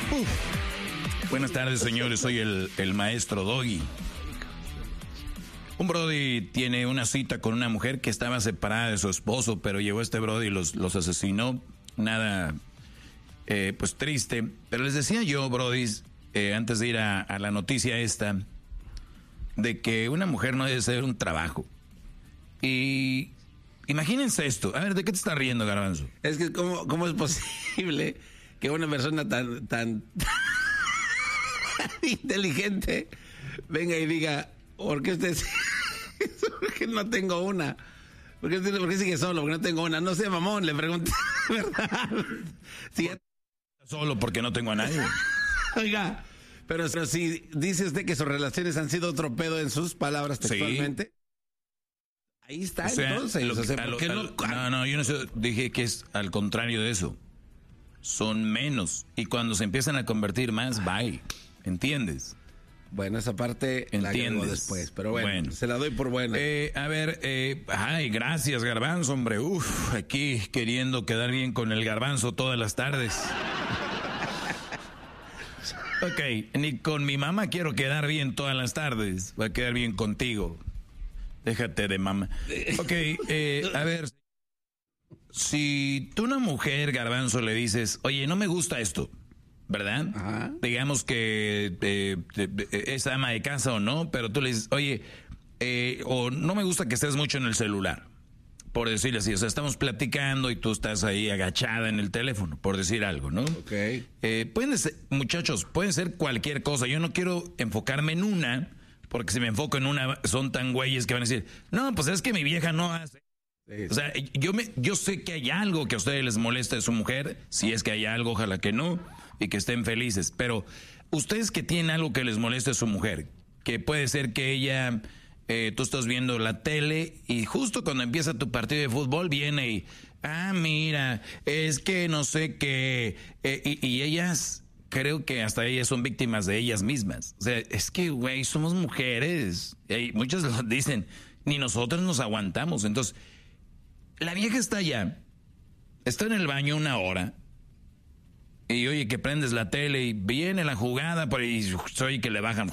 Buenas tardes, señores. Soy el maestro Doggy. Un brody tiene una cita con una mujer que estaba separada de su esposo, pero llegó este brody y los asesinó. Nada, pues triste. Pero les decía yo, brodis, antes de ir a la noticia esta, de que una mujer no debe ser un trabajo. Y imagínense esto. A ver, ¿de qué te estás riendo, Garbanzo? Es que ¿cómo es posible que una persona tan inteligente venga y diga, ¿por qué usted porque no tengo una? ¿Por qué sigue solo? Porque no tengo una. No sé, mamón, le pregunté, ¿verdad? Si solo porque no tengo a nadie. Oiga, pero si dice usted que sus relaciones han sido otro pedo en sus palabras textualmente. Sí. Ahí está, entonces. No, yo no sé, dije que es al contrario de eso. Son menos. Y cuando se empiezan a convertir más, bye. ¿Entiendes? Bueno, esa parte la agrego después, pero bueno, se la doy por buena. A ver, ay, gracias, Garbanzo, hombre. Uf, aquí queriendo quedar bien con el Garbanzo todas las tardes. Ok, ni con mi mamá quiero quedar bien todas las tardes. Voy a quedar bien contigo. Déjate de mamá. Ok, a ver. Si tú a una mujer, Garbanzo, le dices, oye, no me gusta esto, ¿verdad? Ajá. Digamos que es ama de casa o no, pero tú le dices, oye, o no me gusta que estés mucho en el celular, por decirlo así. O sea, estamos platicando y tú estás ahí agachada en el teléfono, por decir algo, ¿no? Ok. Pueden ser, muchachos, pueden ser cualquier cosa. Yo no quiero enfocarme en una, porque si me enfoco en una, son tan güeyes que van a decir, no, pues es que mi vieja no hace. Sí. O sea, yo sé que hay algo que a ustedes les molesta de su mujer. Si es que hay algo, ojalá que no, y que estén felices. Pero ustedes que tienen algo que les moleste a su mujer, que puede ser que ella, tú estás viendo la tele y justo cuando empieza tu partido de fútbol viene y, mira, es que no sé qué, y ellas, creo que hasta ellas son víctimas de ellas mismas. O sea, es que, güey, somos mujeres. Y muchas lo dicen, ni nosotros nos aguantamos. Entonces, la vieja está allá, está en el baño una hora, y oye que prendes la tele y viene la jugada, por ahí soy que le bajan,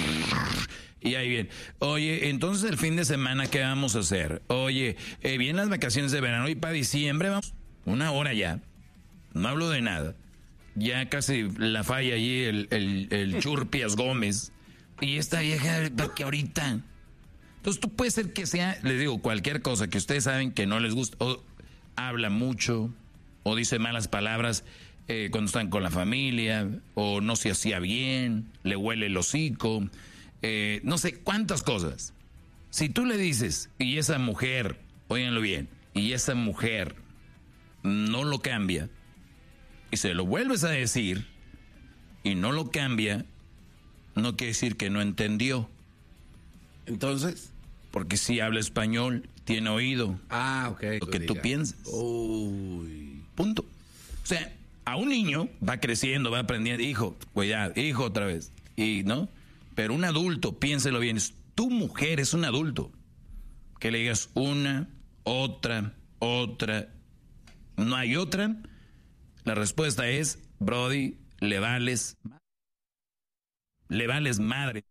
y ahí viene, oye, entonces el fin de semana, ¿qué vamos a hacer? Oye, vienen las vacaciones de verano y para diciembre vamos, una hora ya, no hablo de nada, ya casi la falla allí el Churpias Gómez, y esta vieja, ¿para qué ahorita? Entonces tú puede ser que sea, les digo, cualquier cosa que ustedes saben que no les gusta, o habla mucho, o dice malas palabras cuando están con la familia, o no se hacía bien, le huele el hocico, no sé cuántas cosas. Si tú le dices, y esa mujer, óiganlo bien, y esa mujer no lo cambia, y se lo vuelves a decir, y no lo cambia, no quiere decir que no entendió. Entonces, porque si habla español, tiene oído. Ok. Lo que tú piensas. Uy. Punto. O sea, a un niño va creciendo, va aprendiendo. Hijo, cuidado, hijo otra vez. Y no. Pero un adulto, piénselo bien. Tu mujer es un adulto. Que le digas una, otra. No hay otra. La respuesta es, Brody, le vales madre.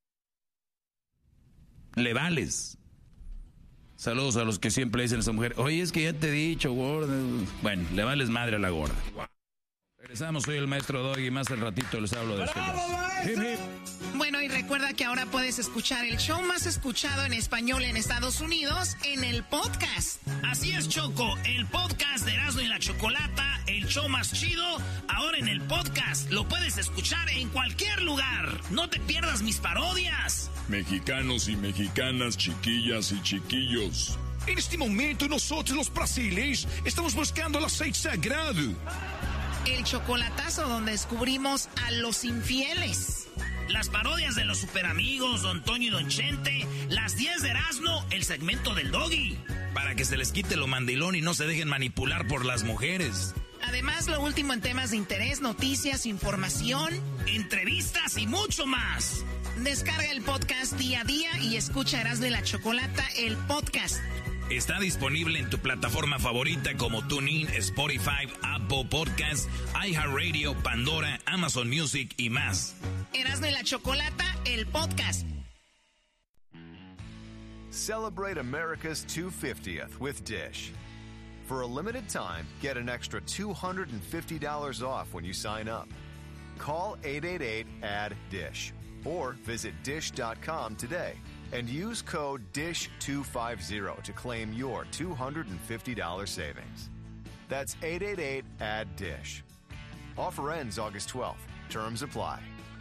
Le vales. Saludos a los que siempre dicen a esa mujer, oye, es que ya te he dicho, gorda. Bueno, le vales madre a la gorda. Regresamos, soy el maestro Doggy, más al ratito les hablo de esto. Bueno, y recuerda que ahora puedes escuchar el show más escuchado en español en Estados Unidos en el podcast. Así es, Choco, el podcast de Erasmo y la Chocolata, el show más chido, ahora en el podcast. Lo puedes escuchar en cualquier lugar. No te pierdas mis parodias. Mexicanos y mexicanas, chiquillas y chiquillos. En este momento nosotros los brasileños estamos buscando el aceite sagrado. El chocolatazo donde descubrimos a los infieles. Las parodias de los superamigos, Don Toño y Don Chente, las 10 de Erasmo, el segmento del Doggy. Para que se les quite lo mandilón y no se dejen manipular por las mujeres. Además, lo último en temas de interés, noticias, información, entrevistas y mucho más. Descarga el podcast día a día y escucha Erasmo y la Chocolata, el podcast. Está disponible en tu plataforma favorita como TuneIn, Spotify, Apple Apple Podcasts, iHeartRadio, Pandora, Amazon Music y más. Erasmo y la Chocolata, el podcast. Celebrate America's 250th with Dish. For a limited time, get an extra $250 off when you sign up. Call 888-ADD-DISH or visit dish.com today and use code DISH250 to claim your $250 savings. That's 888-ADD-DISH. Offer ends August 12th. Terms apply.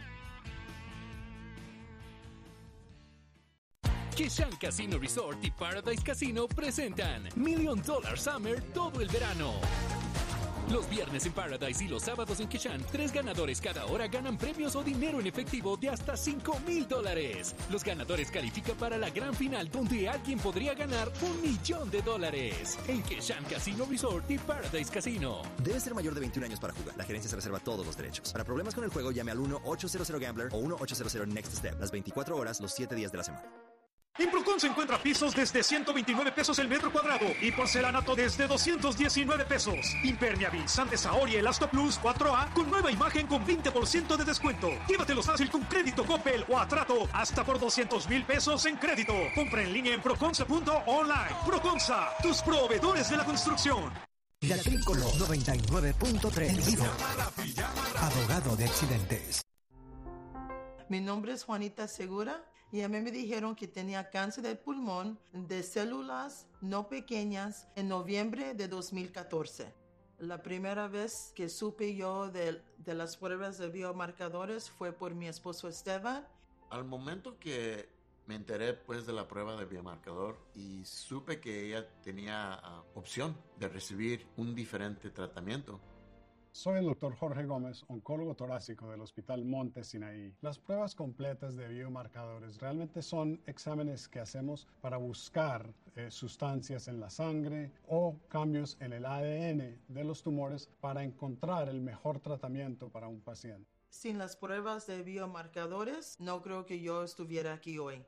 Kishan Casino Resort y Paradise Casino presentan $1 Million Summer todo el verano. Los viernes en Paradise y los sábados en Kishan, 3 ganadores cada hora ganan premios o dinero en efectivo de hasta $5,000. Los ganadores califican para la gran final donde alguien podría ganar $1 millón en Kishan Casino Resort y Paradise Casino. Debe ser mayor de 21 años para jugar. La gerencia se reserva todos los derechos. Para problemas con el juego, llame al 1-800-GAMBLER o 1-800-NEXT-STEP las 24 horas, los 7 días de la semana. En Procon se encuentra pisos desde 129 pesos el metro cuadrado y porcelanato desde 219 pesos. Impermeabilizantes Ahora y Elasto Plus 4A con nueva imagen con 20% de descuento. Llévatelos fácil con crédito Coppel o a trato hasta por 200,000 pesos en crédito. Compra en línea en proconsa.online. Proconsa, tus proveedores de la construcción. De Agrícola 99.3 vivo. Abogado de accidentes. Mi nombre es Juanita Segura y a mí me dijeron que tenía cáncer de pulmón de células no pequeñas en noviembre de 2014. La primera vez que supe yo de las pruebas de biomarcadores fue por mi esposo Esteban. Al momento que me enteré pues de la prueba de biomarcador y supe que ella tenía opción de recibir un diferente tratamiento. Soy el Dr. Jorge Gómez, oncólogo torácico del Hospital Monte Sinaí. Las pruebas completas de biomarcadores realmente son exámenes que hacemos para buscar sustancias en la sangre o cambios en el ADN de los tumores para encontrar el mejor tratamiento para un paciente. Sin las pruebas de biomarcadores, no creo que yo estuviera aquí hoy.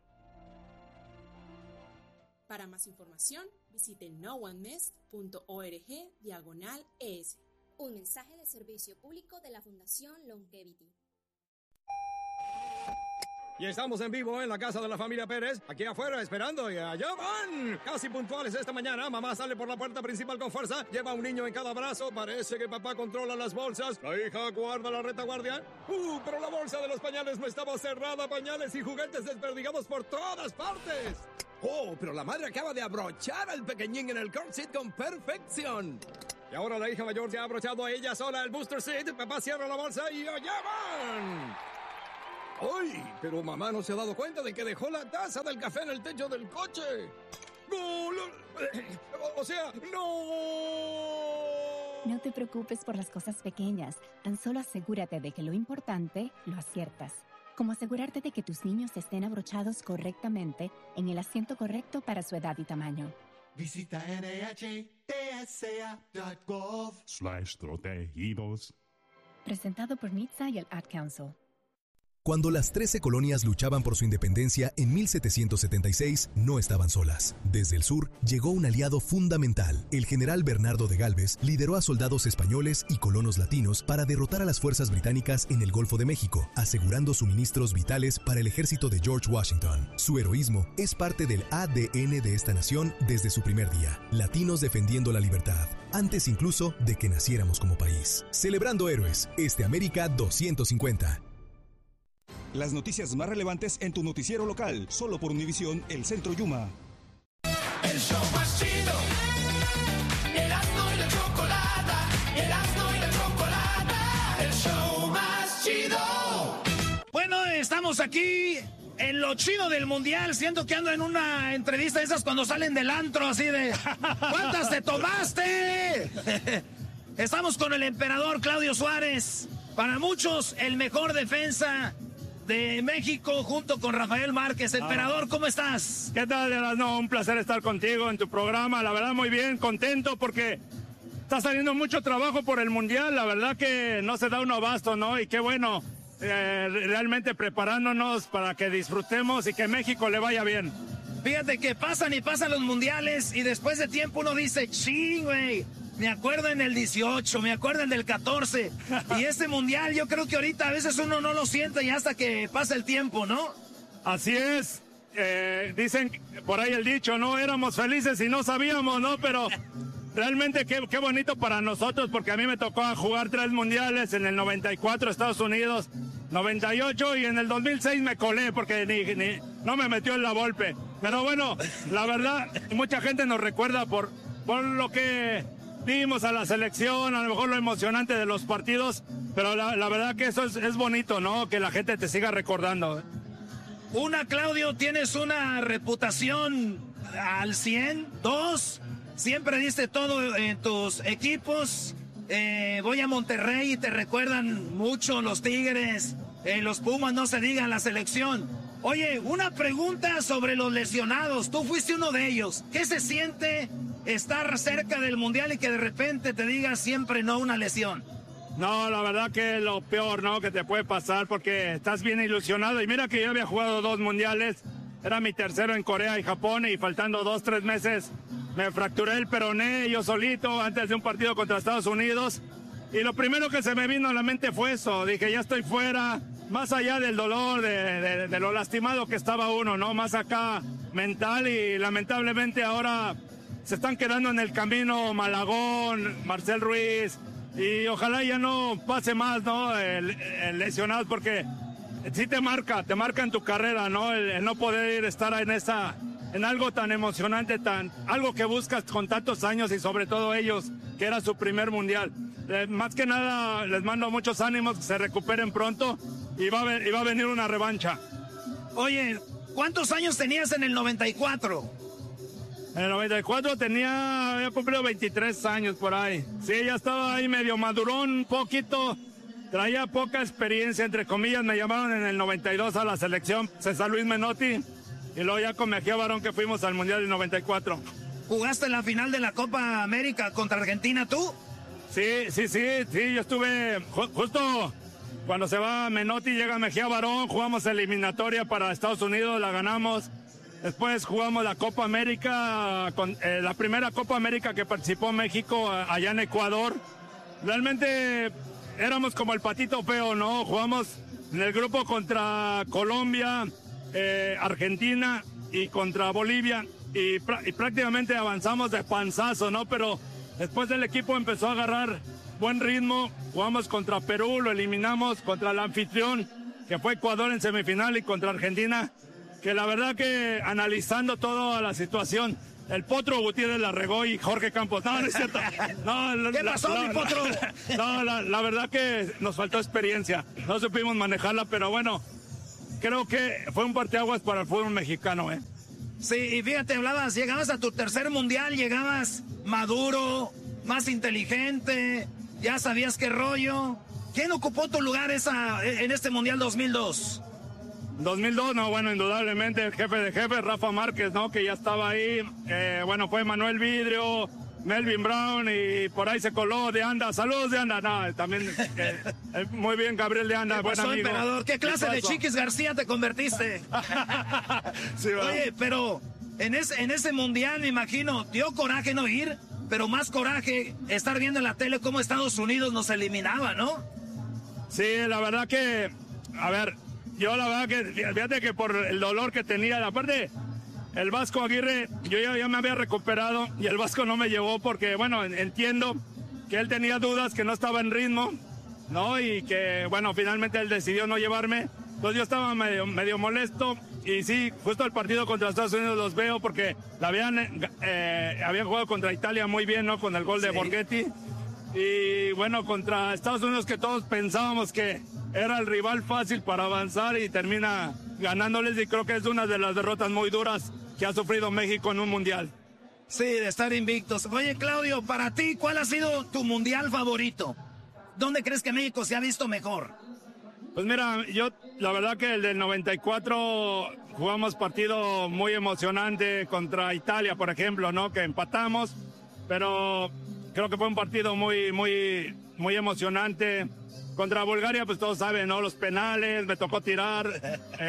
Para más información, visite noonemiss.org/ES. Un mensaje de servicio público de la Fundación Longevity. Y estamos en vivo en la casa de la familia Pérez, aquí afuera esperando y allá van. Casi puntuales esta mañana, mamá sale por la puerta principal con fuerza, lleva a un niño en cada brazo, parece que papá controla las bolsas, la hija guarda la retaguardia. Pero la bolsa de los pañales no estaba cerrada, pañales y juguetes desperdigados por todas partes. Pero la madre acaba de abrochar al pequeñín en el car seat con perfección. Y ahora la hija mayor se ha abrochado a ella sola el booster seat. Papá cierra la bolsa y allá van. ¡Ay! Pero mamá no se ha dado cuenta de que dejó la taza del café en el techo del coche. ¡Gol! O sea, ¡no! No te preocupes por las cosas pequeñas. Tan solo asegúrate de que lo importante lo aciertas. Como asegurarte de que tus niños estén abrochados correctamente en el asiento correcto para su edad y tamaño. Visita NHTSA.gov/protegidos. Presentado por NHTSA y el Ad Council. Cuando las 13 colonias luchaban por su independencia en 1776, no estaban solas. Desde el sur llegó un aliado fundamental. El general Bernardo de Gálvez lideró a soldados españoles y colonos latinos para derrotar a las fuerzas británicas en el Golfo de México, asegurando suministros vitales para el ejército de George Washington. Su heroísmo es parte del ADN de esta nación desde su primer día. Latinos defendiendo la libertad, antes incluso de que naciéramos como país. Celebrando héroes, América 250. Las noticias más relevantes en tu noticiero local, solo por Univisión, El Centro Yuma. El show más chido. Erasmo y la Chocolata. Erasmo y la Chocolata. El show más chido. Bueno, estamos aquí en lo chido del mundial. Siento que ando en una entrevista de esas cuando salen del antro, así de ¿cuántas te tomaste? Estamos con el emperador Claudio Suárez. Para muchos, el mejor defensa de México junto con Rafael Márquez. Emperador, ¿cómo estás? ¿Qué tal, Erasmo? Un placer estar contigo en tu programa. La verdad, muy bien, contento porque está saliendo mucho trabajo por el Mundial. La verdad que no se da uno abasto, ¿no? Y qué bueno, realmente preparándonos para que disfrutemos y que México le vaya bien. Fíjate que pasan y pasan los mundiales y después de tiempo uno dice, sí, güey, me acuerdo en el 18, me acuerdo en el 14. Y este mundial yo creo que ahorita a veces uno no lo siente y hasta que pasa el tiempo, ¿no? Así es. Dicen por ahí el dicho, ¿no? Éramos felices y no sabíamos, ¿no? Pero realmente qué bonito para nosotros, porque a mí me tocó jugar 3 mundiales, en el 94 Estados Unidos, 98 y en el 2006 me colé porque no me metió en la Volpe. Pero bueno, la verdad, mucha gente nos recuerda por lo que dimos a la selección, a lo mejor lo emocionante de los partidos, pero la verdad que eso es bonito, ¿no? Que la gente te siga recordando. Una, Claudio, tienes una reputación al 100. 2, siempre diste todo en tus equipos. Voy a Monterrey y te recuerdan mucho los Tigres, los Pumas, no se digan, la selección. Oye, una pregunta sobre los lesionados. Tú fuiste uno de ellos. ¿Qué se siente estar cerca del Mundial y que de repente te digas siempre no una lesión? No, la verdad que lo peor, ¿no? Que te puede pasar porque estás bien ilusionado. Y mira que yo había jugado 2 mundiales. Era mi tercero en Corea y Japón y faltando 2-3 meses me fracturé el peroné yo solito antes de un partido contra Estados Unidos. Y lo primero que se me vino a la mente fue eso. Dije, ya estoy fuera. Más allá del dolor, de lo lastimado que estaba uno, ¿no? Más acá mental y lamentablemente ahora se están quedando en el camino Malagón, Marcel Ruiz y ojalá ya no pase más, ¿no? El lesionado porque sí te marca en tu carrera, ¿no? El no poder estar en algo tan emocionante, algo que buscas con tantos años y sobre todo ellos, que era su primer mundial. Más que nada les mando muchos ánimos, que se recuperen pronto y va a venir una revancha. Oye, ¿cuántos años tenías en el 94? En el 94 había cumplido 23 años por ahí. Sí, ya estaba ahí medio madurón un poquito, traía poca experiencia, entre comillas. Me llamaron en el 92 a la selección César Luis Menotti y luego ya con Mejía Barón que fuimos al Mundial del 94. ¿Jugaste en la final de la Copa América contra Argentina tú? Sí, yo estuve justo cuando se va Menotti, llega Mejía Barón, jugamos eliminatoria para Estados Unidos, la ganamos. Después jugamos la Copa América, la primera Copa América que participó México allá en Ecuador. Realmente éramos como el patito feo, ¿no? Jugamos en el grupo contra Colombia, Argentina y contra Bolivia y prácticamente avanzamos de panzazo, ¿no? Pero después el equipo empezó a agarrar buen ritmo, jugamos contra Perú, lo eliminamos, contra el anfitrión, que fue Ecuador en semifinal, y contra Argentina, que la verdad que analizando toda la situación, el Potro Gutiérrez la regó y Jorge Campos, no es cierto. No, ¿qué pasó, mi Potro? No, la verdad que nos faltó experiencia, no supimos manejarla, pero bueno, creo que fue un parteaguas para el fútbol mexicano, ¿eh? Sí, y fíjate, llegabas a tu tercer mundial, llegabas maduro, más inteligente, ya sabías qué rollo. ¿Quién ocupó tu lugar en este Mundial 2002? 2002, no, bueno, indudablemente el jefe de jefes, Rafa Márquez, ¿no? Que ya estaba ahí. Bueno, fue Manuel Vidrio, Melvin Brown y por ahí se coló De Anda. Saludos, De Anda. No, también muy bien, Gabriel De Anda, buen amigo. Emperador? ¿Qué clase de Chiquis García te convertiste? Sí, oye, pero en ese Mundial, me imagino, dio coraje no ir, pero más coraje estar viendo en la tele cómo Estados Unidos nos eliminaba, ¿no? Sí, la verdad que, a ver, yo la verdad que, fíjate que por el dolor que tenía, aparte, el Vasco Aguirre, yo ya me había recuperado y el Vasco no me llevó porque, bueno, entiendo que él tenía dudas, que no estaba en ritmo, ¿no? Y que, bueno, finalmente él decidió no llevarme. Entonces yo estaba medio molesto y sí, justo el partido contra Estados Unidos los veo porque habían jugado contra Italia muy bien, ¿no? Con el gol de Borghetti. Y bueno, contra Estados Unidos que todos pensábamos que era el rival fácil para avanzar y termina ganándoles y creo que es una de las derrotas muy duras que ha sufrido México en un mundial. Sí, de estar invictos. Oye, Claudio, para ti, ¿cuál ha sido tu mundial favorito? ¿Dónde crees que México se ha visto mejor? Pues mira, yo la verdad que el del 94 jugamos partido muy emocionante contra Italia, por ejemplo, ¿no? Que empatamos, pero creo que fue un partido muy emocionante. Contra Bulgaria, pues todos saben, ¿no? Los penales, me tocó tirar,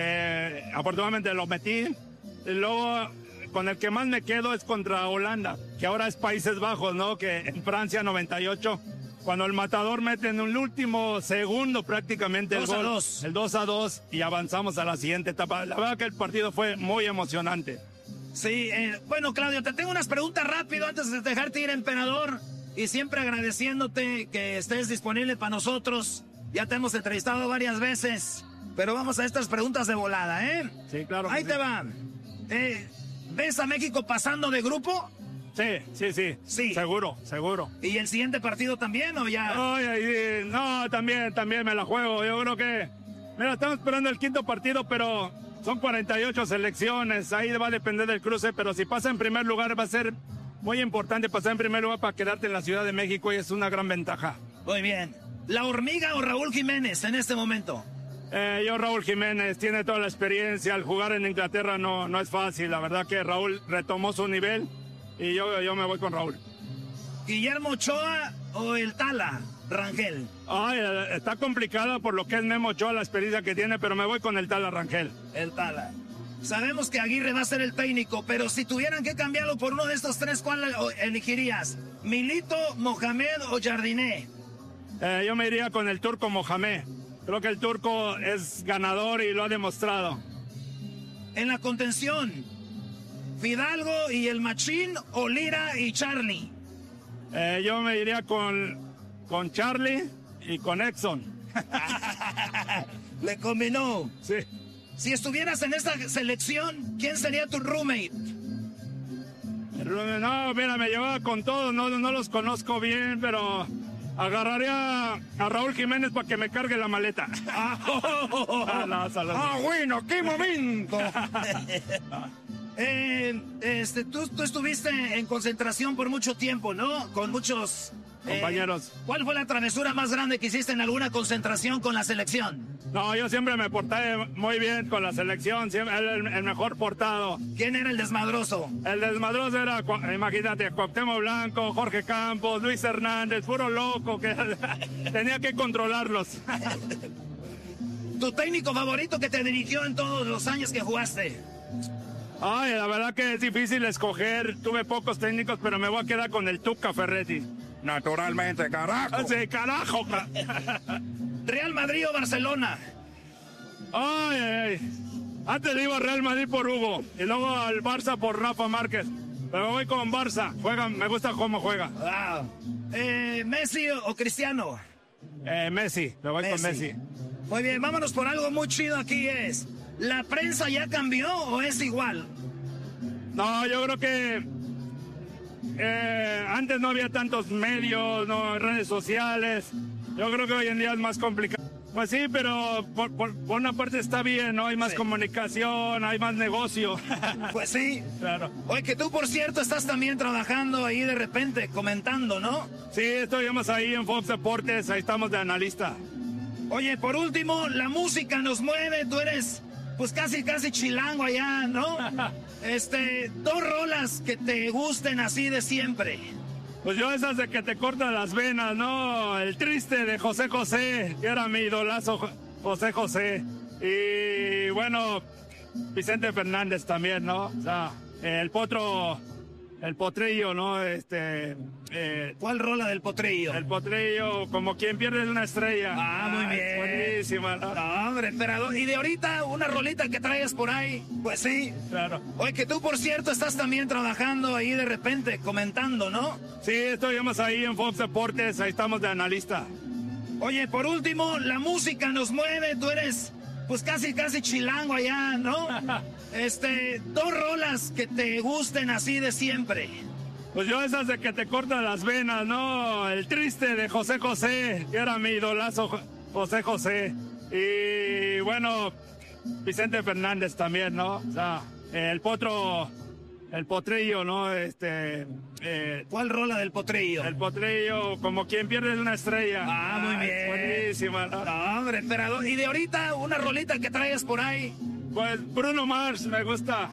afortunadamente lo metí. Y luego, con el que más me quedo es contra Holanda. que ahora es Países Bajos, ¿no? Que en Francia 98, cuando el Matador mete en un último segundo prácticamente el gol, el 2-2, y avanzamos a la siguiente etapa. La verdad que el partido fue muy emocionante. Sí, bueno, Claudio, te tengo unas preguntas rápido antes de dejarte ir, emperador, y siempre agradeciéndote que estés disponible para nosotros. Ya te hemos entrevistado varias veces, pero vamos a estas preguntas de volada, ¿eh? Sí, claro. Ahí te va. ¿Ves a México pasando de grupo? Sí. Seguro. ¿Y el siguiente partido también o ya? No, también me la juego. Yo creo que... Mira, estamos esperando el quinto partido, pero son 48 selecciones. Ahí va a depender del cruce, pero si pasa en primer lugar va a ser muy importante pasar en primer lugar para quedarte en la Ciudad de México y es una gran ventaja. Muy bien. ¿La Hormiga o Raúl Jiménez en este momento? Yo Raúl Jiménez, tiene toda la experiencia. Al jugar en Inglaterra no es fácil. La verdad que Raúl retomó su nivel y yo me voy con Raúl. ¿Guillermo Ochoa o el Tala Rangel? Está complicada por lo que es Memo Ochoa, la experiencia que tiene, pero me voy con el Tala Rangel. El Tala. Sabemos que Aguirre va a ser el técnico, pero si tuvieran que cambiarlo por uno de estos tres, ¿cuál elegirías? ¿Milito, Mohamed o Jardiné? Yo me iría con el turco Mohamed. Creo que el turco es ganador y lo ha demostrado. En la contención, ¿Fidalgo y el Machín o Lira y Charlie? Yo me iría con Charlie y con Exxon. ¿Le combinó? Sí. Si estuvieras en esta selección, ¿quién sería tu roommate? No, mira, me llevaba con todos, no los conozco bien, pero agarraría a Raúl Jiménez para que me cargue la maleta. Bueno, qué momento. Tú estuviste en concentración por mucho tiempo, ¿no? Con muchos compañeros. ¿Cuál fue la travesura más grande que hiciste en alguna concentración con la selección? No, yo siempre me porté muy bien con la selección, siempre el mejor portado. ¿Quién era el desmadroso? El desmadroso era, imagínate, Cuauhtémoc Blanco, Jorge Campos, Luis Hernández, puro loco, que tenía que controlarlos. ¿Tu técnico favorito que te dirigió en todos los años que jugaste? La verdad que es difícil escoger. Tuve pocos técnicos, pero me voy a quedar con el Tuca Ferretti. Naturalmente, carajo. Sí, carajo. ¿Real Madrid o Barcelona? Antes iba a Real Madrid por Hugo y luego al Barça por Rafa Márquez. Pero voy con Barça. Me gusta cómo juega. ¿Messi o Cristiano? Messi. Me voy con Messi. Muy bien, vámonos por algo muy chido aquí es... ¿La prensa ya cambió o es igual? No, yo creo que antes no había tantos medios, redes sociales. Yo creo que hoy en día es más complicado. Pues sí, pero por una parte está bien, ¿no? Hay más comunicación, hay más negocio. Pues sí. Claro. Oye, que tú, por cierto, estás también trabajando ahí de repente, comentando, ¿no? Sí, estuvimos ahí en Fox Deportes, ahí estamos de analista. Oye, por último, la música nos mueve, tú eres... Pues casi chilango allá, ¿no? 2 rolas que te gusten así de siempre. Pues yo esas de que te cortan las venas, ¿no? El Triste de José José, que era mi idolazo José José. Y bueno, Vicente Fernández también, ¿no? O sea, el Potrillo, ¿no? ¿Cuál rola del Potrillo? El Potrillo, como quien pierde una estrella. Muy bien. Buenísima, ¿no? No, hombre, emperador. Y de ahorita, una rolita que traigas por ahí. Pues sí. Claro. Oye, que tú, por cierto, estás también trabajando ahí de repente, comentando, ¿no? Sí, estuvimos ahí en Fox Deportes, ahí estamos de analista. Oye, por último, la música nos mueve, tú eres... Pues casi chilango allá, ¿no? 2 rolas que te gusten así de siempre. Pues yo esas de que te cortan las venas, ¿no? El Triste de José José, que era mi idolazo José José. Y bueno, Vicente Fernández también, ¿no? O sea, el Potrillo, ¿no? ¿Cuál rola del Potrillo? El Potrillo, como quien pierde una estrella. Muy bien. Buenísima, ¿no? No, hombre, emperador. Y de ahorita, una rolita que traigas por ahí. Pues Bruno Mars, me gusta.